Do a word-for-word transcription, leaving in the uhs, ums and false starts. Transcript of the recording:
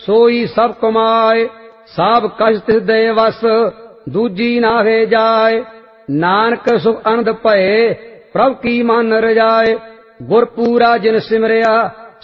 सोई सब कमाए, सब कछ तिस दे वस, दूजी नाहे जाए। नानक सुख आनंद भये, प्रभ की मन रजाए। गुर पूरा जिन सिमरिया,